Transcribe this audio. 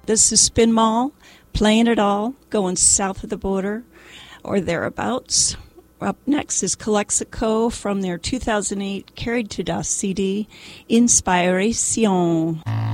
This is Spin Mall, playing it all, going south of the border or thereabouts. Up next is Calexico from their 2008 Carried to Dust CD, Inspiration.